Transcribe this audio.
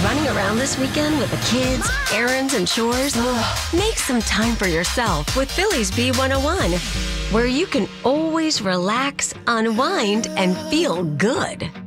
running around this weekend with the kids, errands, and chores? Make some time for yourself with Phillies B101, where you can always relax, unwind, and feel good.